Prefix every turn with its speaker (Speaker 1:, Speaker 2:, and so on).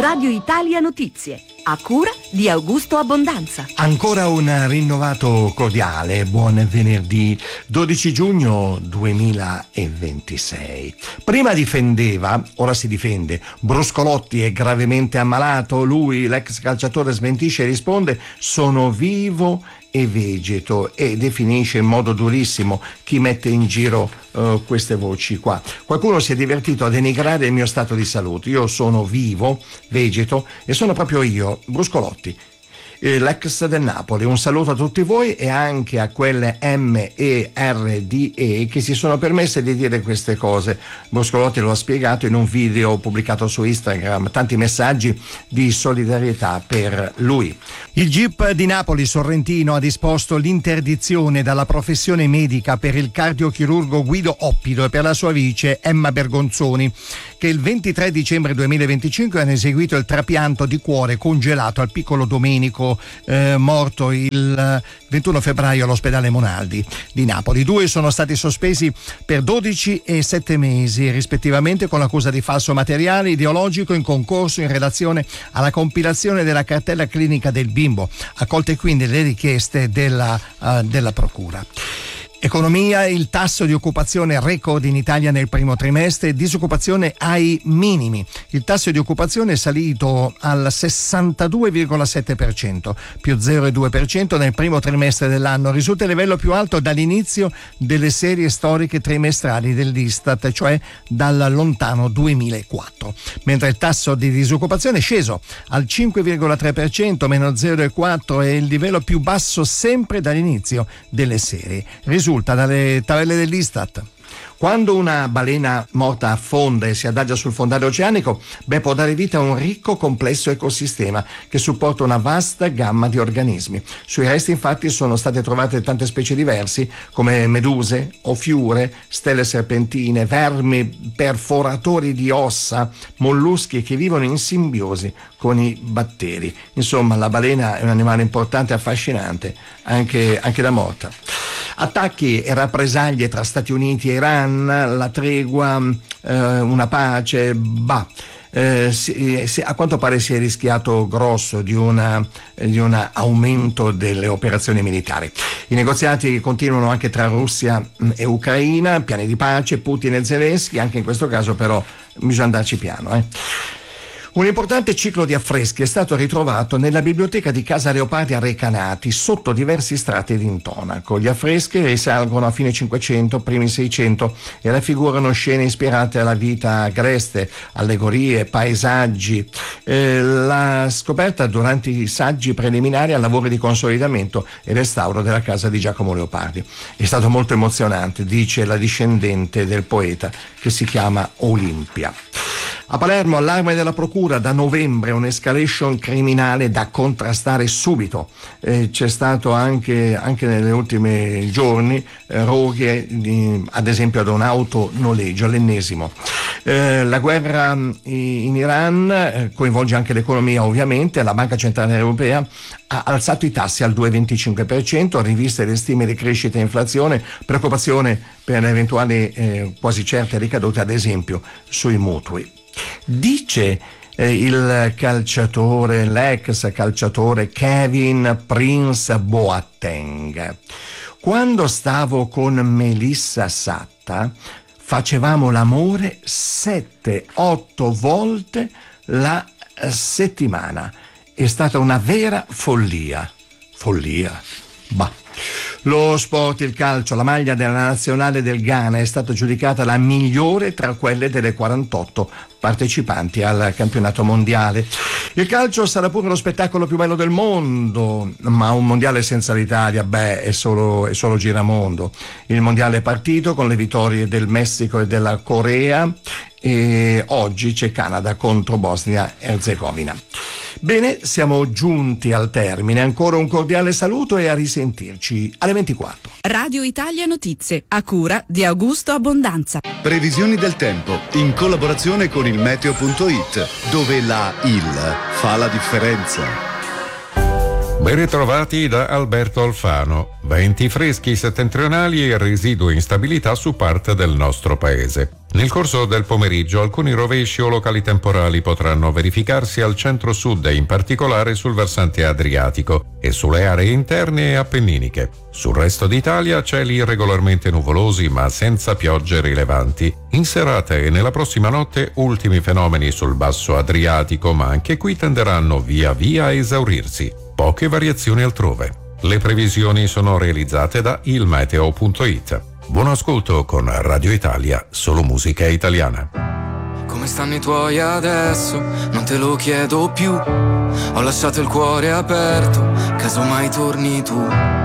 Speaker 1: Radio Italia Notizie, a cura di Augusto Abbondanza.
Speaker 2: Ancora un rinnovato cordiale buon venerdì 12 giugno 2026. Prima difendeva, ora si difende. Bruscolotti è gravemente ammalato, lui, l'ex calciatore, smentisce e risponde: sono vivo e vegeto, e definisce in modo durissimo chi mette in giro queste voci qua. Qualcuno si è divertito a denigrare il mio stato di salute. Io sono vivo, vegeto, e sono proprio io, Bruscolotti, l'ex del Napoli. Un saluto a tutti voi e anche a quelle MERDE che si sono permesse di dire queste cose. Bruscolotti lo ha spiegato in un video pubblicato su Instagram, tanti messaggi di solidarietà per lui. Il GIP di Napoli Sorrentino ha disposto l'interdizione dalla professione medica per il cardiochirurgo Guido Oppido e per la sua vice Emma Bergonzoni, che il 23 dicembre 2025 hanno eseguito il trapianto di cuore congelato al piccolo Domenico, morto il 21 febbraio all'ospedale Monaldi di Napoli. I due sono stati sospesi per 12 e 7 mesi rispettivamente con l'accusa di falso materiale ideologico in concorso in relazione alla compilazione della cartella clinica del bimbo. Accolte quindi le richieste della procura. Economia, il tasso di occupazione record in Italia nel primo trimestre, disoccupazione ai minimi. Il tasso di occupazione è salito al 62,7%, più 0,2% nel primo trimestre dell'anno. Risulta il livello più alto dall'inizio delle serie storiche trimestrali dell'Istat, cioè dal lontano 2004. Mentre il tasso di disoccupazione è sceso al 5,3%, meno 0,4%, è il livello più basso sempre dall'inizio delle serie. Risulta dalle tabelle dell'Istat. Quando una balena morta affonda e si adagia sul fondale oceanico, può dare vita a un ricco, complesso ecosistema che supporta una vasta gamma di organismi. Sui resti infatti sono state trovate tante specie diverse, come meduse, ofiure, stelle serpentine, vermi perforatori di ossa, molluschi che vivono in simbiosi con i batteri. Insomma, la balena è un animale importante e affascinante, anche da morta. Attacchi e rappresaglie tra Stati Uniti e Iran, la tregua, una pace, a quanto pare si è rischiato grosso di un aumento delle operazioni militari. I negoziati continuano anche tra Russia e Ucraina, piani di pace, Putin e Zelensky. Anche in questo caso però bisogna andarci piano. Un importante ciclo di affreschi è stato ritrovato nella biblioteca di Casa Leopardi a Recanati, sotto diversi strati di intonaco. Gli affreschi risalgono a fine 500, primi 600 e raffigurano scene ispirate alla vita agreste, allegorie, paesaggi. La scoperta durante i saggi preliminari al lavoro di consolidamento e restauro della casa di Giacomo Leopardi. È stato molto emozionante, dice la discendente del poeta, che si chiama Olimpia. A Palermo, allarme della procura, da novembre un'escalation criminale da contrastare subito. C'è stato anche negli ultimi giorni roghe, ad esempio ad un'auto noleggio, l'ennesimo. La guerra in Iran coinvolge anche l'economia, ovviamente. La Banca Centrale Europea ha alzato i tassi al 2,25%, riviste le stime di crescita e inflazione, preoccupazione per le eventuali quasi certe ricadute, ad esempio, sui mutui. Dice l'ex calciatore Kevin Prince Boateng: quando stavo con Melissa Satta facevamo l'amore 7-8 volte la settimana. È stata una vera follia. Lo sport, il calcio, la maglia della nazionale del Ghana è stata giudicata la migliore tra quelle delle 48 partecipanti al campionato mondiale. Il calcio sarà pure lo spettacolo più bello del mondo, ma un mondiale senza l'Italia, è solo giramondo. Il mondiale è partito con le vittorie del Messico e della Corea e oggi c'è Canada contro Bosnia-Erzegovina. Bene, siamo giunti al termine. Ancora un cordiale saluto e a risentirci alle 24.
Speaker 1: Radio Italia Notizie, a cura di Augusto Abbondanza.
Speaker 3: Previsioni del tempo in collaborazione con il meteo.it, dove la IL fa la differenza.
Speaker 4: Ben ritrovati da Alberto Alfano. Venti freschi settentrionali e residua instabilità su parte del nostro paese. Nel corso del pomeriggio alcuni rovesci o locali temporali potranno verificarsi al centro-sud e in particolare sul versante adriatico e sulle aree interne e appenniniche. Sul resto d'Italia cieli regolarmente nuvolosi ma senza piogge rilevanti. In serata e nella prossima notte ultimi fenomeni sul basso adriatico, ma anche qui tenderanno via via a esaurirsi. Poche variazioni altrove. Le previsioni sono realizzate da ilmeteo.it. Buon ascolto con Radio Italia, solo musica italiana.
Speaker 5: Come stanno i tuoi adesso? Non te lo chiedo più. Ho lasciato il cuore aperto, casomai torni tu.